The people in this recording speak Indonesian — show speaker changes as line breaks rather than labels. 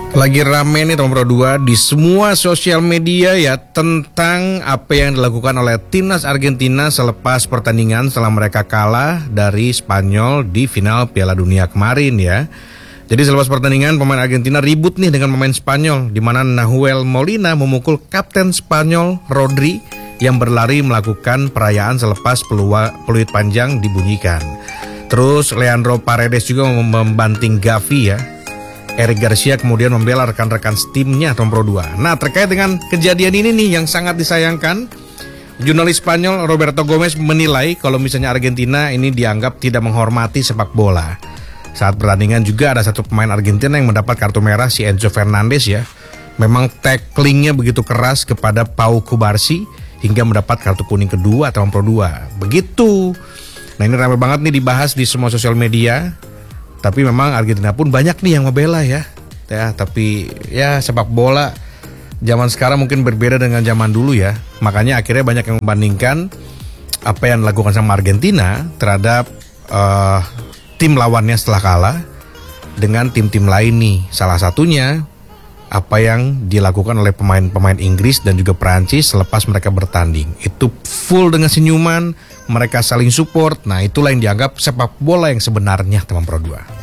Lagi rame nih nomor 2 di semua sosial media ya tentang apa yang dilakukan oleh timnas Argentina selepas pertandingan setelah mereka kalah dari Spanyol di final Piala Dunia kemarin ya. Jadi selepas pertandingan pemain Argentina ribut nih dengan pemain Spanyol, di mana Nahuel Molina memukul kapten Spanyol Rodri yang berlari melakukan perayaan selepas peluit panjang dibunyikan. Terus Leandro Paredes juga membanting Gavi ya. Eric Garcia kemudian membela rekan-rekan timnya nomor 2. Nah, terkait dengan kejadian ini nih yang sangat disayangkan, jurnalis Spanyol Roberto Gomez menilai kalau misalnya Argentina ini dianggap tidak menghormati sepak bola. Saat pertandingan juga ada satu pemain Argentina yang mendapat kartu merah, si Enzo Fernandez ya. Memang tacklingnya begitu keras kepada Pau Cubarsí hingga mendapat kartu kuning kedua atau nomor 2. Begitu. Nah, ini ramai banget nih dibahas di semua sosial media. Tapi memang Argentina pun banyak nih yang membela ya. Tapi ya sepak bola zaman sekarang mungkin berbeda dengan zaman dulu ya. Makanya akhirnya banyak yang membandingkan apa yang dilakukan sama Argentina terhadap tim lawannya setelah kalah dengan tim-tim lain nih. Salah satunya apa yang dilakukan oleh pemain-pemain Inggris dan juga Perancis selepas mereka bertanding. Itu full dengan senyuman, mereka saling support. Nah, itulah yang dianggap sepak bola yang sebenarnya, teman Pro 2.